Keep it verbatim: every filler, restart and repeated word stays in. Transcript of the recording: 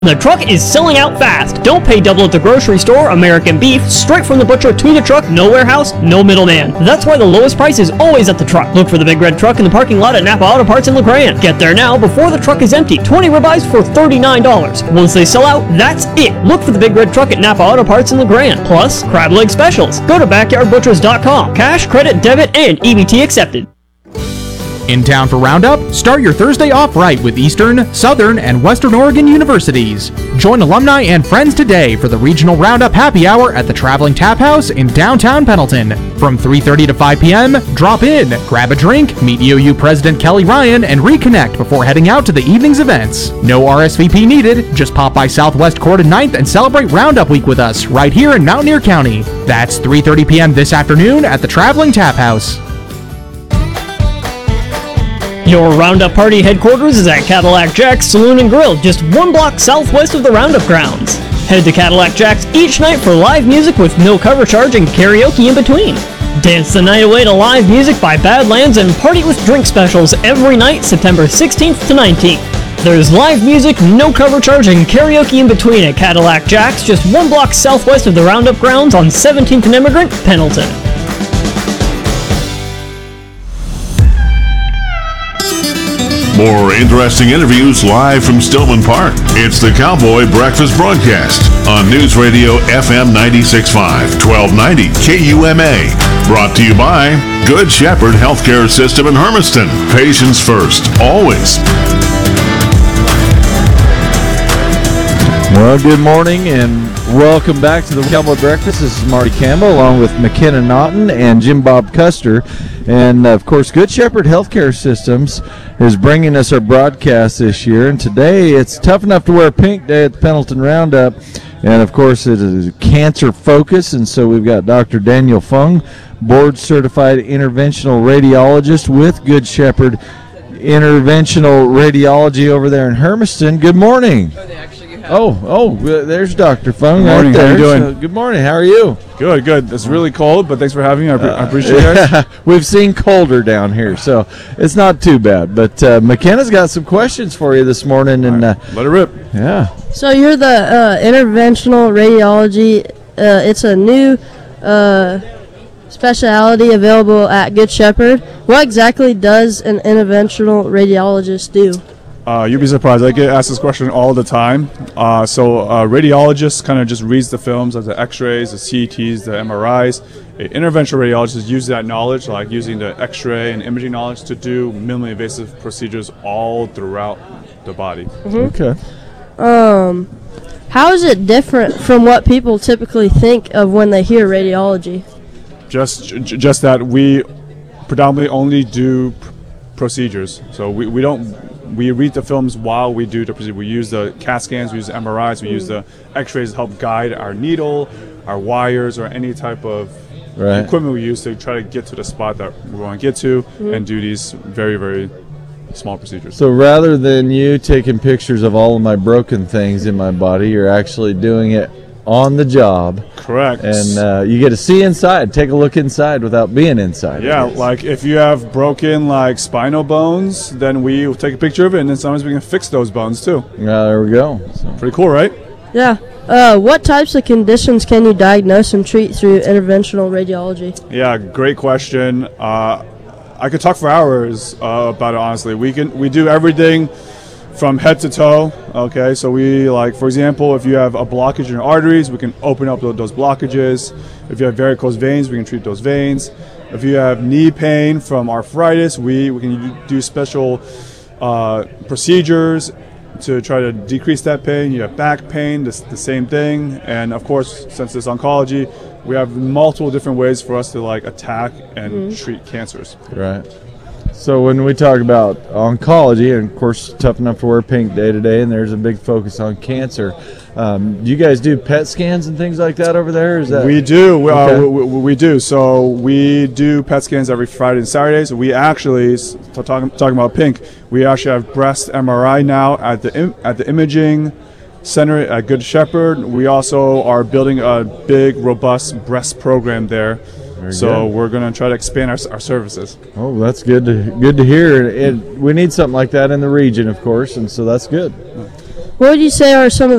The truck is selling out fast. Don't pay double at the grocery store. American beef, straight from the butcher to the truck, no warehouse, no middleman. That's why the lowest price is always at the truck. Look for the big red truck in the parking lot at Napa Auto Parts in LeGrand. Get there now before the truck is empty. twenty ribeyes for thirty-nine dollars. Once they sell out, that's it. Look for the big red truck at Napa Auto Parts in LeGrand. Plus, crab leg specials. Go to backyard butchers dot com. Cash, credit, debit, and E B T accepted. In town for Roundup? Start your Thursday off right with Eastern, Southern, and Western Oregon universities. Join alumni and friends today for the Regional Roundup Happy Hour at the Traveling Tap House in downtown Pendleton. From three thirty to five p.m., drop in, grab a drink, meet E O U President Kelly Ryan, and reconnect before heading out to the evening's events. No R S V P needed. Just pop by Southwest Court and ninth and celebrate Roundup Week with us right here in Mountaineer County. That's three thirty p.m. this afternoon at the Traveling Tap House. Your Roundup Party headquarters is at Cadillac Jack's Saloon and Grill, just one block southwest of the Roundup grounds. Head to Cadillac Jack's each night for live music with no cover charge and karaoke in between. Dance the night away to live music by Badlands and party with drink specials every night September sixteenth to nineteenth. There's live music, no cover charge, and karaoke in between at Cadillac Jack's, just one block southwest of the Roundup grounds on seventeenth and Immigrant, Pendleton. More interesting interviews live from Stillman Park. It's the Cowboy Breakfast Broadcast on News Radio F M ninety-six point five, twelve ninety K U M A. Brought to you by Good Shepherd Healthcare System in Hermiston. Patients first, always. Well, good morning and welcome back to the Cowboy Breakfast. This is Marty Campbell along with McKenna Naughton and Jim Bob Custer. And, of course, Good Shepherd Healthcare Systems is bringing us our broadcast this year. And today it's Tough Enough to Wear Pink Day at the Pendleton Roundup. And, of course, it is cancer focus. And so we've got Doctor Daniel Fung, board-certified interventional radiologist with Good Shepherd Interventional Radiology over there in Hermiston. Good morning. Oh, oh, there's Doctor Fung. Good morning. Right there. How you doing? So, good morning. How are you? Good, good. It's really cold, but thanks for having me. I, pre- I appreciate it. Uh, we've seen colder down here, so it's not too bad. But uh, McKenna's got some questions for you this morning, and uh, let it rip. Yeah. So you're the uh, interventional radiology. Uh, it's a new uh, specialty available at Good Shepherd. What exactly does an interventional radiologist do? Uh, you'd be surprised. I get asked this question all the time. Uh, so a radiologist kind of just reads the films of the x-rays, the C Ts, the M R Is. An interventional radiologist uses that knowledge, like using the x-ray and imaging knowledge, to do minimally invasive procedures all throughout the body. Mm-hmm. Okay. Um, how is it different from what people typically think of when they hear radiology? Just, j- just that we predominantly only do pr- procedures. So we, we don't... We read the films while we do the procedure. We use the CAT scans, we use the M R Is, we use the x-rays to help guide our needle, our wires, or any type of right. equipment we use to try to get to the spot that we want to get to mm-hmm. and do these very, very small procedures. So rather than you taking pictures of all of my broken things in my body, you're actually doing it on the job. Correct. And uh, you get to see inside, take a look inside without being inside. Yeah, like if you have broken like spinal bones, then we will take a picture of it, and then sometimes we can fix those bones too. Yeah, there we go. So. Pretty cool, right? Yeah. Uh, what types of conditions can you diagnose and treat through interventional radiology? Yeah, great question. Uh, I could talk for hours uh, about it, honestly. We can we do everything from head to toe. Okay, so we, like, for example, if you have a blockage in your arteries, we can open up those blockages. If you have varicose veins, we can treat those veins. If you have knee pain from arthritis, we, we can do special uh, procedures to try to decrease that pain. You have back pain, the, the same thing. And of course, since it's oncology, we have multiple different ways for us to like attack and mm-hmm. treat cancers. Right. So when we talk about oncology, and of course Tough Enough to Wear Pink Day today, and there's a big focus on cancer, um, do you guys do P E T scans and things like that over there? Is that we do. Okay. Uh, we, we, we do. So we do P E T scans every Friday and Saturdays. We actually, talking talking about pink, we actually have breast M R I now at the im- at the imaging center at Good Shepherd. We also are building a big, robust breast program there. Very so good. We're going to try to expand our, our services. Oh, that's good to good to hear. It, we need something like that in the region, of course, and so that's good. What would you say are some of